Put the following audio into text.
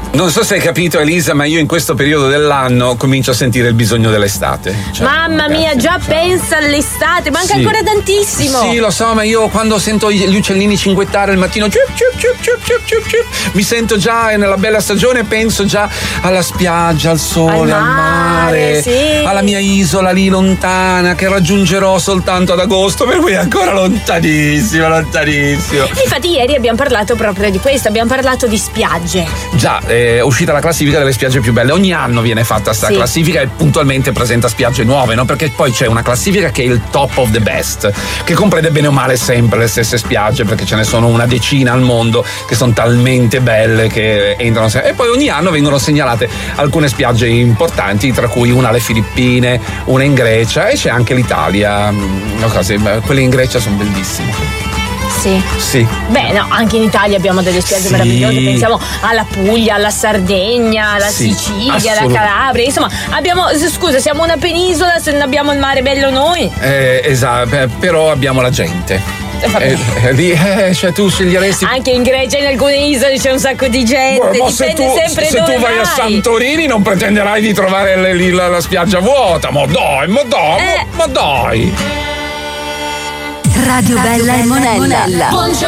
Non so se hai capito, Elisa, ma io in questo periodo dell'anno comincio a sentire il bisogno dell'estate. Mamma mia, già pensa all'estate, manca ancora tantissimo. Sì, lo so, ma io quando sento gli uccellini cinguettare al mattino, mi sento già nella bella stagione e penso già alla spiaggia, al sole, al mare, sì. alla mia isola lì lontana che raggiungerò soltanto ad agosto, per cui è ancora lontanissimo. Infatti ieri abbiamo parlato proprio di questo, abbiamo parlato di spiagge. Già, è uscita la classifica delle spiagge più belle. Ogni anno viene fatta sta classifica e puntualmente presenta spiagge nuove, no? Perché poi c'è una classifica che è il top of the best, che comprende bene o male sempre le stesse spiagge, perché ce ne sono una decina al mondo che sono talmente belle che entrano sempre. E poi ogni anno vengono segnalate alcune spiagge importanti, tra cui una alle Filippine, una in Grecia e c'è anche l'Italia. Quelle in Grecia sono bellissime. Sì. Beh, no, anche in Italia abbiamo delle spiagge meravigliose, pensiamo alla Puglia, alla Sardegna, alla Sicilia, alla Calabria, insomma, siamo una penisola, se non abbiamo il mare bello noi. Esatto, però abbiamo la gente. Cioè tu sceglieresti anche in Grecia, in alcune isole c'è un sacco di gente. Ma dipende sempre se dove tu vai a Santorini non pretenderai di trovare lì la spiaggia vuota. Ma dai. Radio Bella e Monella.